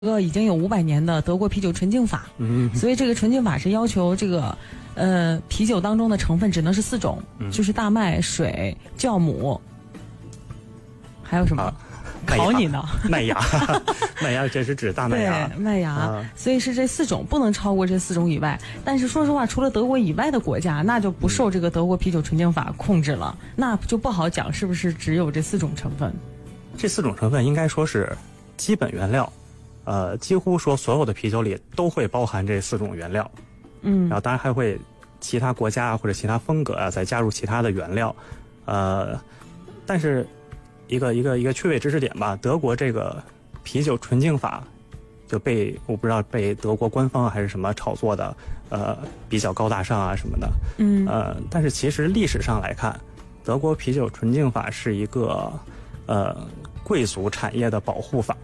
已经有500年的德国啤酒纯净法，所以这个纯净法是要求这个啤酒当中的成分只能是4种，就是大麦、水、酵母，还有什么？考你呢？ 麦芽，麦芽这是指大麦芽， 对，麦芽，所以是这4种，不能超过这4种以外。但是说实话，除了德国以外的国家，那就不受这个德国啤酒纯净法控制了，那就不好讲是不是只有这4种成分。 这4种成分应该说是基本原料。几乎说所有的啤酒里都会包含这4种原料，然后当然还会其他国家或者其他风格再加入其他的原料，但是一个趣味知识点吧，德国这个啤酒纯净法就我不知道被德国官方还是什么炒作的，比较高大上啊什么的，但是其实历史上来看，德国啤酒纯净法是一个贵族产业的保护法。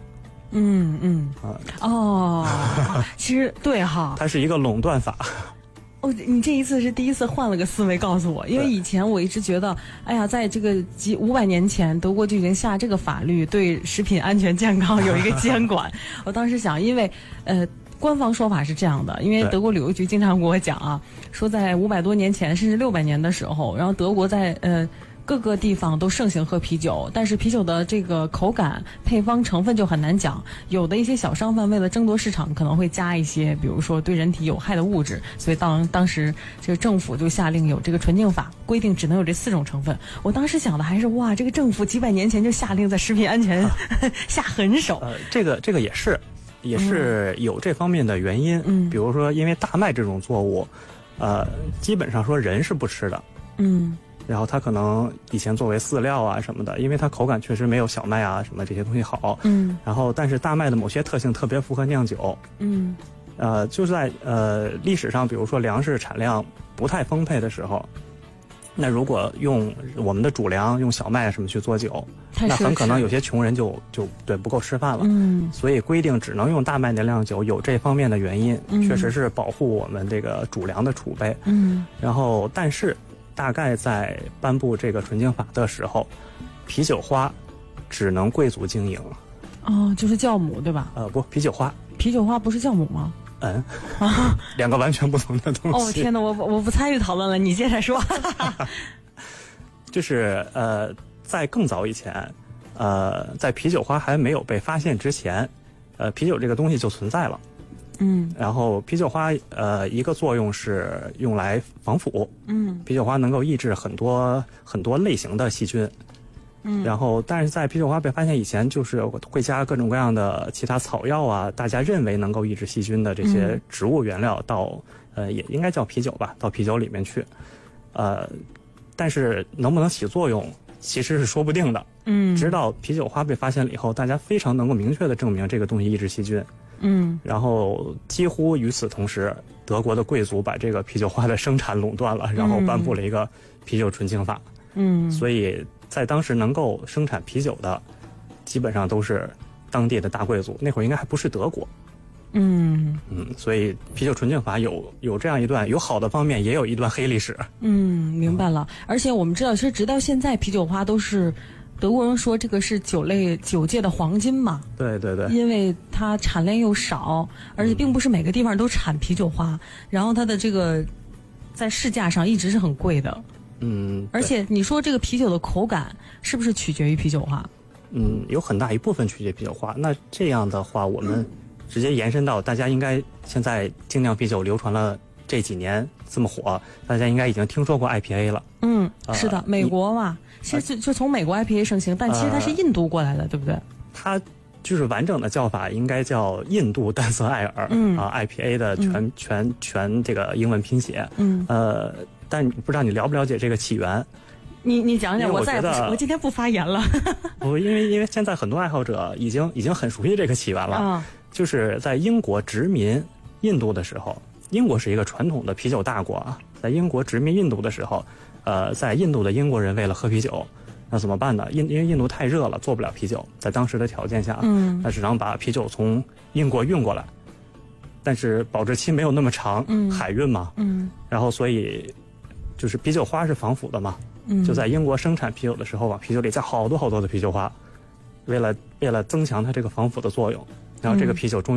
其实对哈， 它是一个垄断法。 哦，你这一次是第一次换了个思维告诉我，因为以前我一直觉得，哎呀，在这个500年前，德国就已经下这个法律对食品安全健康有一个监管。我当时想，因为官方说法是这样的，因为德国旅游局经常跟我讲啊，说在500多年前甚至600年的时候，然后德国在各个地方都盛行喝啤酒，但是啤酒的这个口感、配方、成分就很难讲。有的一些小商贩为了争夺市场，可能会加一些，比如说对人体有害的物质。所以当时这个政府就下令有这个纯净法，规定只能有这4种成分。我当时想的还是哇，这个政府几百年前就下令在食品安全下狠手。 这个也是有这方面的原因。比如说因为大麦这种作物，基本上说人是不吃的。然后它可能以前作为饲料啊什么的，因为它口感确实没有小麦啊什么这些东西好。然后但是大麦的某些特性特别符合酿酒。就是在历史上，比如说粮食产量不太丰沛的时候，那如果用我们的主粮用小麦什么去做酒，那很可能有些穷人就不够吃饭了。所以规定只能用大麦的酿酒，有这方面的原因，确实是保护我们这个主粮的储备。然后但是大概在颁布这个纯净法的时候，啤酒花只能贵族经营。 就是酵母对吧？ 不，啤酒花。啤酒花不是酵母吗？ 两个完全不同的东西。 天哪，我不参与讨论了，你接着说。 就是在更早以前，在啤酒花还没有被发现之前，啤酒这个东西就存在了。然后啤酒花一个作用是用来防腐。啤酒花能够抑制很多类型的细菌。然后但是在啤酒花被发现以前，就是会加各种各样的其他草药啊，大家认为能够抑制细菌的这些植物原料到也应该叫啤酒吧，到啤酒里面去。但是能不能起作用其实是说不定的。直到啤酒花被发现了以后，大家非常能够明确的证明这个东西抑制细菌。然后几乎与此同时，德国的贵族把这个啤酒花的生产垄断了，然后颁布了一个啤酒纯净法。所以在当时能够生产啤酒的，基本上都是当地的大贵族。那会儿应该还不是德国。所以啤酒纯净法有这样一段有好的方面，也有一段黑历史。 明白了。而且我们知道，其实直到现在，啤酒花都是。德国人说这个是酒界的黄金嘛？对，因为它产量又少，而且并不是每个地方都产啤酒花，然后它的这个在市价上一直是很贵的。而且你说这个啤酒的口感是不是取决于啤酒花？ 有很大一部分取决于啤酒花。那这样的话，我们直接延伸到大家应该现在精酿啤酒流传了这几年这么火，大家应该已经听说过 IPA 了。 是的，美国嘛。其实就从美国 IPA 盛行，但其实它是印度过来的，对不对？ 它就是完整的叫法应该叫印度淡色艾尔。IPA 的全这个英文拼写。但不知道你了不了解这个起源？ 你讲讲，我今天不发言了。 因为现在很多爱好者已经很熟悉这个起源了。就是在英国殖民印度的时候，英国是一个传统的啤酒大国啊，在英国殖民印度的时候。在印度的英国人为了喝啤酒，那怎么办呢？因为印度太热了，做不了啤酒，在当时的条件下，那只能把啤酒从英国运过来，但是保质期没有那么长，海运嘛，然后所以就是啤酒花是防腐的嘛，就在英国生产啤酒的时候往啤酒里加好多的啤酒花，为了增强它这个防腐的作用， 然后这个啤酒终于